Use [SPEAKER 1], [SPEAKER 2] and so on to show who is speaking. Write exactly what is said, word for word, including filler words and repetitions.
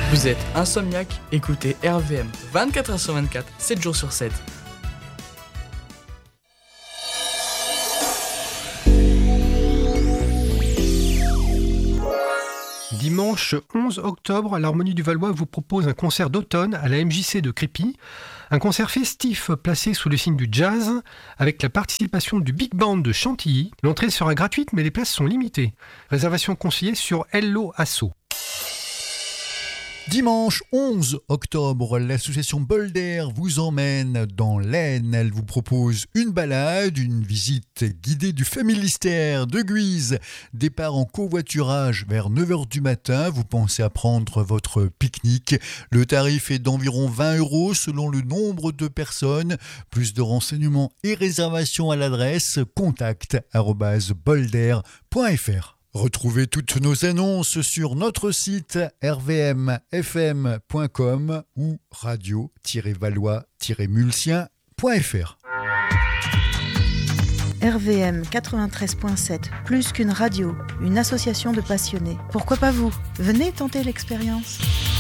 [SPEAKER 1] Vous êtes insomniaque? Écoutez R V M vingt-quatre heures sur vingt-quatre, sept jours sur sept.
[SPEAKER 2] Dimanche onze octobre, l'Harmonie du Valois vous propose un concert d'automne à la M J C de Crépy. Un concert festif placé sous le signe du jazz avec la participation du Big Band de Chantilly. L'entrée sera gratuite mais les places sont limitées. Réservation conseillée sur Hello Asso.
[SPEAKER 3] Dimanche onze octobre, l'association Bolder vous emmène dans l'Aisne. Elle vous propose une balade, une visite guidée du Familistère de Guise. Départ en covoiturage vers neuf heures du matin. Vous pensez à prendre votre pique-nique. Le tarif est d'environ vingt euros selon le nombre de personnes. Plus de renseignements et réservations à l'adresse contact arobase bolder point f r. Retrouvez toutes nos annonces sur notre site r v m f m point com ou radio tiret valois tiret mulsien point f r.
[SPEAKER 4] R V M quatre-vingt-treize virgule sept, plus qu'une radio, une association de passionnés. Pourquoi pas vous? Venez tenter l'expérience.